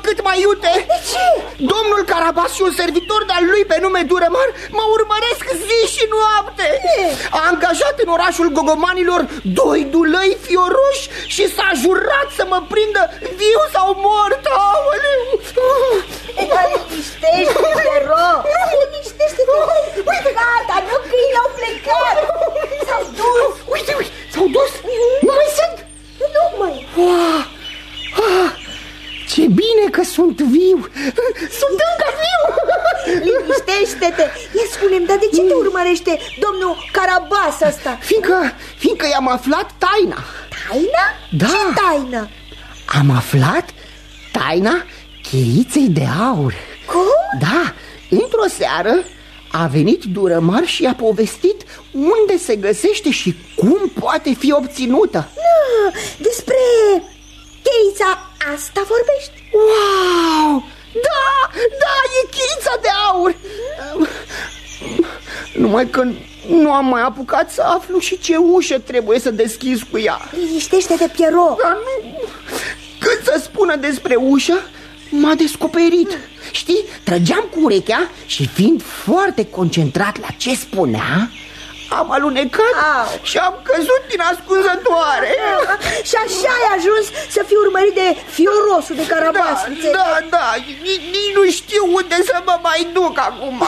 cât mai iute. De ce? Domnul Carabas și un servitor de-al lui pe nume Durămar mă urmăresc zi și noapte. A angajat în orașul Gogomanilor 2 dulăi fioroși și s-a jurat să mă prindă viu sau mort. Aoleu! Liniștește-te, Pierrot. Liniștește-te. Gata, nu că ei au plecat. S-au dus. Uite, s-au dus. Nu mai sunt. Nu mai. Ce bine că sunt viu. Sunt încă viu. Liniștește-te. Ia spune-mi, dar de ce te urmărește domnul Carabas ăsta? Fiindcă i-am aflat taina. Taina? Da. Ce taină? Am aflat taina cheiței de aur. Cum? Da, într-o seară a venit Durămar și a povestit unde se găsește și cum poate fi obținută. Despre cheița asta vorbești? Wow! Da, e cheița de aur. Numai că nu am mai apucat să aflu și ce ușă trebuie să deschizi cu ea. Liniștește-te, Pierrot. Dar nu... Când să spună despre ușă, m-a descoperit. Știi, trăgeam cu urechea și fiind foarte concentrat la ce spunea, am alunecat și am căzut din ascunzătoare. Și așa ai ajuns să fii urmărit de fiorosul de Carabas. Da, nici nu știu unde să mă mai duc acum.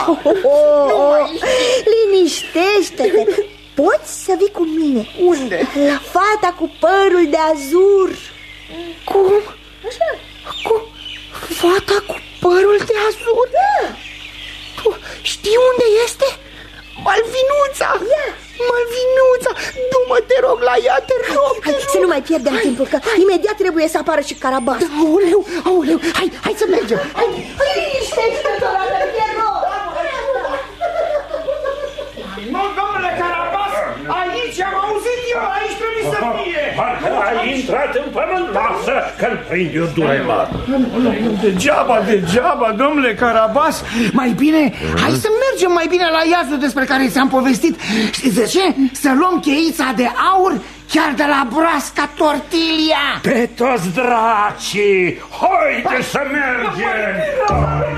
Liniștește-te. Poți să vii cu mine. Unde? La fata cu părul de azur. Cum? Așa. Cu fata cu părul de azur? Da. Tu știi unde este? Malvinuța! Malvinuța! Du-mă, te rog, la ea, te rog. Hai, să nu mai pierdem timpul, că imediat trebuie să apară și Carabas. Da, aoleu, hai să mergem. Liniștește-te, Pierrot. Nu, domnule Carabas, aici am auzit eu, aici trebuie să fie. Parcă ai intrat în pământ, lasă că-l prind eu Durămar. Degeaba, domnule Carabas. Mai bine, hai să mergem mai bine la iazul despre care ți-am povestit. Știți de ce? Să luăm cheița de aur chiar de la broasca Tortilia. Pe toți dracii, haide să mergem!